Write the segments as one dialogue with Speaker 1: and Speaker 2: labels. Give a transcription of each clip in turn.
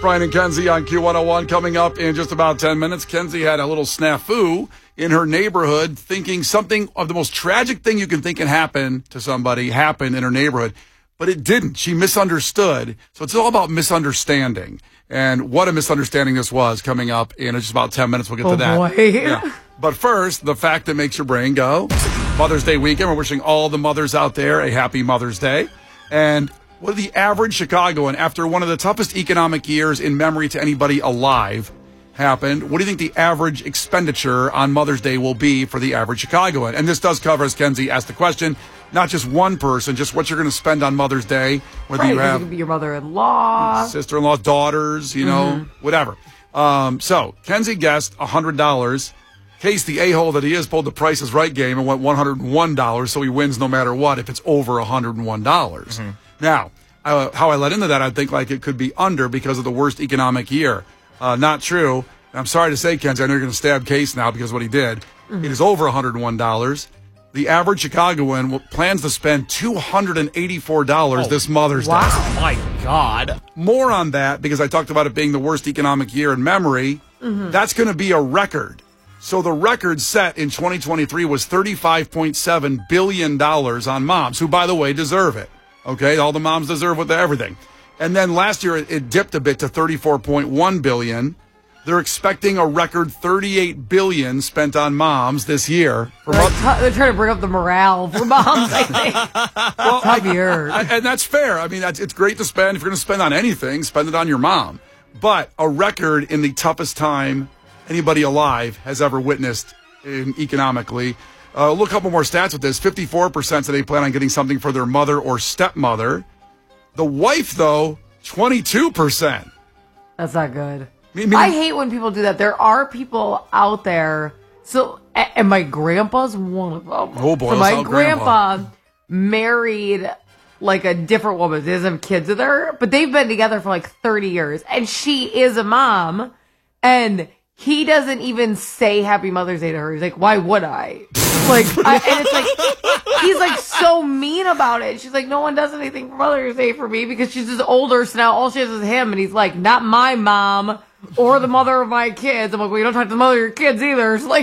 Speaker 1: Brian and Kenzie on Q101 coming up in just about 10 minutes. Kenzie had a little snafu in her neighborhood, thinking something of the most tragic thing you can think can happen to somebody happened in her neighborhood, but it didn't. She misunderstood. So it's all about misunderstanding. And what a misunderstanding this was coming up in just about 10 minutes. We'll get to that.
Speaker 2: Boy.
Speaker 1: Yeah. But first, the fact that makes your brain go. Mother's Day weekend. We're wishing all the mothers out there a happy Mother's Day. And what did the average Chicagoan, after one of the toughest economic years in memory to anybody alive, happened? What do you think the average expenditure on Mother's Day will be for the average Chicagoan? And this does cover, as Kenzie asked the question, not just one person, just what you're going to spend on Mother's Day, whether you have
Speaker 2: it could be your mother-in-law,
Speaker 1: sister-in-law, daughters, whatever. So Kenzie guessed $100. Case, the a-hole that he is, pulled the Price is Right game and went $101, so he wins no matter what if it's over $101. Now, how I let into that, I think like it could be under because of the worst economic year. Not true. I'm sorry to say, Kenzie, I know you're going to stab Case now because of what he did. It is over $101. The average Chicagoan plans to spend $284 this Mother's Day.
Speaker 3: Oh, my God.
Speaker 1: More on that, because I talked about it being the worst economic year in memory. That's going to be a record. So the record set in 2023 was $35.7 billion on moms, who, by the way, deserve it. Okay, all the moms deserve everything. And then last year it dipped a bit to $34.1 billion. They're expecting a record $38 billion spent on moms this year.
Speaker 2: They're trying to bring up the morale for moms, I think.
Speaker 1: Well,
Speaker 2: Tough year.
Speaker 1: And that's fair. I mean, it's great to spend. If you're going to spend on anything, spend it on your mom. But a record in the toughest time anybody alive has ever witnessed economically. Look, a couple more stats with this. 54% said they plan on getting something for their mother or stepmother. The wife, though, 22%.
Speaker 2: That's not good. I hate when people do that. There are people out there. So, and my grandpa's one of them.
Speaker 1: Oh, boy.
Speaker 2: So my grandpa married like a different woman. He doesn't have kids with her, but they've been together for like 30 years. And she is a mom. And he doesn't even say Happy Mother's Day to her. He's like, why would I? And it's like, he's like so mean about it. She's like, no one does anything for Mother's Day for me because she's just older. So now all she has is him. And he's like, not my mom or the mother of my kids. I'm like, well, you don't talk to the mother of your kids either. So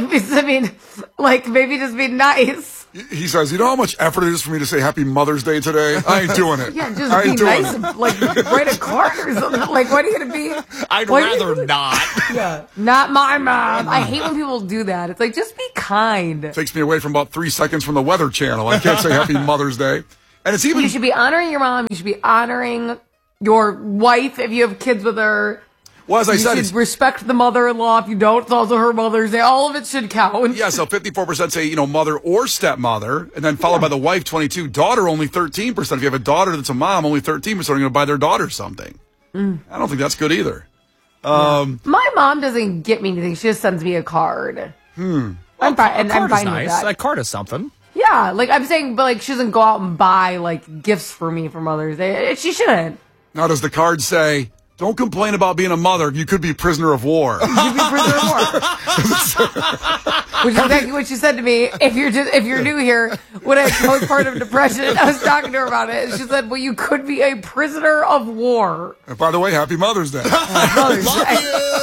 Speaker 2: maybe just be nice.
Speaker 1: He says, you know how much effort it is for me to say Happy Mother's Day today? I ain't doing it.
Speaker 2: Yeah, just be nice and write a card or something. Like, what are you going to be?
Speaker 3: I'd rather not.
Speaker 2: Yeah. Not my mom. I hate when people do that. It's like, just be kind.
Speaker 1: Takes me away from about 3 seconds from the Weather Channel. I can't say Happy Mother's Day. And it's even...
Speaker 2: You should be honoring your mom. You should be honoring your wife if you have kids with her.
Speaker 1: Well, as I said,
Speaker 2: you should respect the mother-in-law. If you don't, it's also her Mother's Day. All of it should count.
Speaker 1: Yeah, so 54% say, mother or stepmother, and then followed by the wife, 22. Daughter, only 13%. If you have a daughter that's a mom, only 13% are going to buy their daughter something. I don't think that's good either.
Speaker 2: My mom doesn't get me anything. She just sends me a card.
Speaker 3: I'm fine with that. A card is something.
Speaker 2: Yeah, like I'm saying, but she doesn't go out and buy gifts for me for Mother's Day. She shouldn't.
Speaker 1: Now, does the card say, don't complain about being a mother. You could be prisoner of war.
Speaker 2: You could be prisoner of war. Which is exactly what she said to me. If you're new here, when I was part of depression, I was talking to her about it, and she said, well, you could be a prisoner of war.
Speaker 1: And by the way, Happy Mother's Day.
Speaker 2: Mother's Day.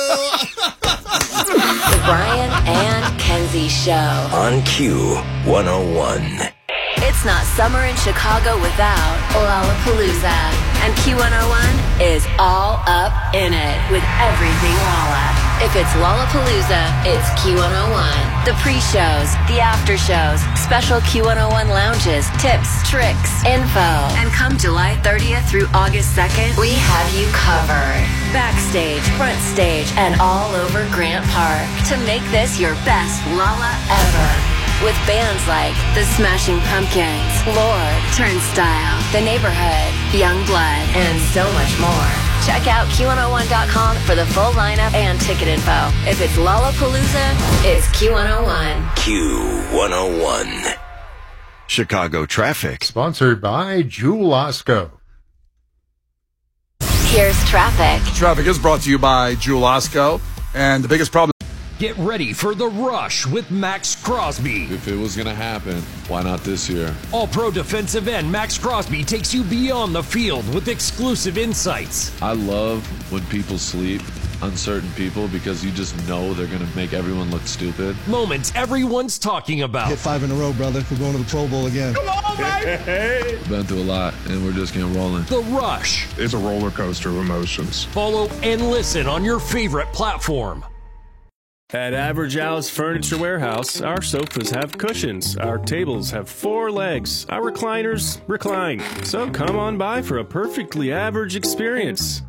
Speaker 4: The Brian and Kenzie Show
Speaker 5: on Q101.
Speaker 4: It's not summer in Chicago without Lollapalooza. And Q101 is all up in it with everything Lolla. If it's Lollapalooza, it's Q101. The pre-shows, the after-shows, special Q101 lounges, tips, tricks, info. And come July 30th through August 2nd, we have you covered. Backstage, front stage, and all over Grant Park to make this your best Lolla ever. With bands like The Smashing Pumpkins, Lord, Turnstile, The Neighborhood, Youngblood, and so much more. Check out Q101.com for the full lineup and ticket info. If it's Lollapalooza, it's Q101.
Speaker 5: Q101. Chicago traffic.
Speaker 6: Sponsored by Jewel Osco.
Speaker 4: Here's traffic.
Speaker 1: Traffic is brought to you by Jewel Osco. And the biggest problem
Speaker 7: Get ready for The Rush with Max Crosby.
Speaker 8: If it was going to happen, why not this year?
Speaker 7: All-Pro defensive end Max Crosby takes you beyond the field with exclusive insights.
Speaker 8: I love when people sleep on certain people because you just know they're going to make everyone look stupid.
Speaker 7: Moments everyone's talking about.
Speaker 9: Hit 5 in a row, brother. We're going to the Pro Bowl again.
Speaker 10: Come on, baby!
Speaker 8: Been through a lot, and we're just getting rolling.
Speaker 7: The Rush.
Speaker 10: It's a roller coaster of emotions.
Speaker 7: Follow and listen on your favorite platform.
Speaker 11: At Average Al's Furniture Warehouse, our sofas have cushions, our tables have 4 legs, our recliners recline. So come on by for a perfectly average experience.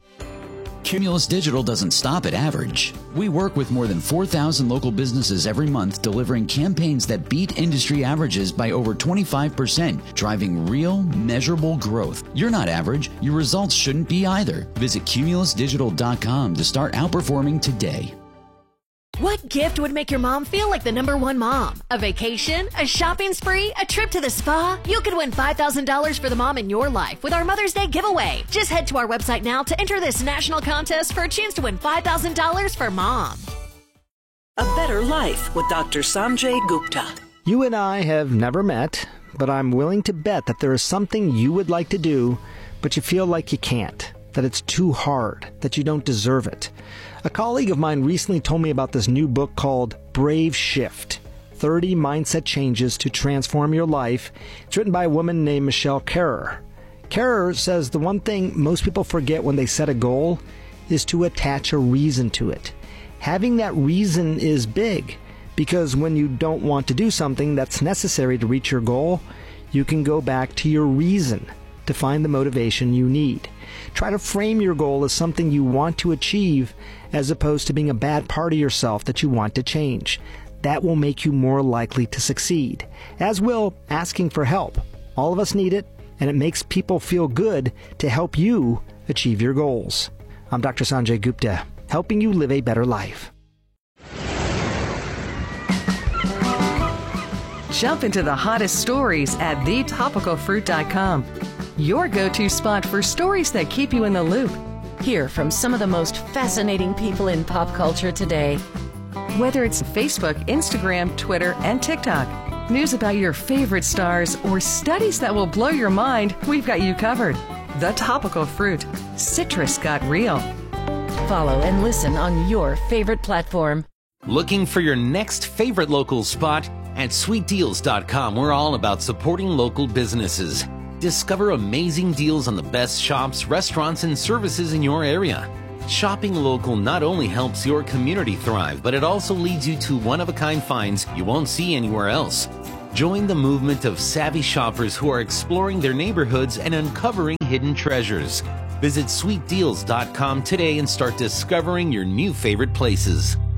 Speaker 12: Cumulus Digital doesn't stop at average. We work with more than 4,000 local businesses every month, delivering campaigns that beat industry averages by over 25%, driving real, measurable growth. You're not average. Your results shouldn't be either. Visit cumulusdigital.com to start outperforming today.
Speaker 13: What gift would make your mom feel like the #1 mom? A vacation? A shopping spree? A trip to the spa? You could win $5,000 for the mom in your life with our Mother's Day giveaway. Just head to our website now to enter this national contest for a chance to win $5,000 for mom.
Speaker 14: A Better Life with Dr. Sanjay Gupta.
Speaker 15: You and I have never met, but I'm willing to bet that there is something you would like to do, but you feel like you can't, that it's too hard, that you don't deserve it. A colleague of mine recently told me about this new book called Brave Shift, 30 Mindset Changes to Transform Your Life. It's written by a woman named Michelle Kerrer. Kerrer says the one thing most people forget when they set a goal is to attach a reason to it. Having that reason is big, because when you don't want to do something that's necessary to reach your goal, you can go back to your reason to find the motivation you need. Try to frame your goal as something you want to achieve as opposed to being a bad part of yourself that you want to change. That will make you more likely to succeed, as will asking for help. All of us need it, and it makes people feel good to help you achieve your goals. I'm Dr. Sanjay Gupta, helping you live a better life.
Speaker 16: Jump into the hottest stories at thetopicalfruit.com. Your go-to spot for stories that keep you in the loop. Hear from some of the most fascinating people in pop culture today. Whether it's Facebook, Instagram, Twitter, and TikTok, news about your favorite stars, or studies that will blow your mind, we've got you covered. The Topical Fruit. Citrus got real.
Speaker 13: Follow and listen on your favorite platform.
Speaker 17: Looking for your next favorite local spot? At sweetdeals.com, we're all about supporting local businesses. Discover amazing deals on the best shops, restaurants, and services in your area. Shopping local not only helps your community thrive, but it also leads you to one-of-a-kind finds you won't see anywhere else. Join the movement of savvy shoppers who are exploring their neighborhoods and uncovering hidden treasures. Visit sweetdeals.com today and start discovering your new favorite places.